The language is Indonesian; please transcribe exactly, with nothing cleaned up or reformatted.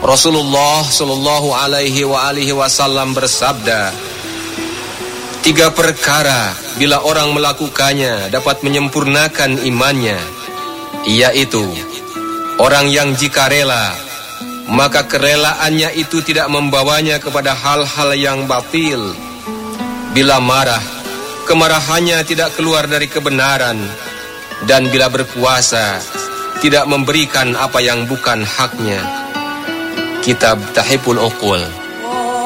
Rasulullah Shallallahu Alaihi wa alihi Wasallam bersabda, tiga perkara bila orang melakukannya dapat menyempurnakan imannya, yaitu orang yang jika rela, maka kerelaannya itu tidak membawanya kepada hal-hal yang batil. Bila marah, kemarahannya tidak keluar dari kebenaran. Dan bila berpuasa, tidak memberikan apa yang bukan haknya. Kitab Tahiful Uqul.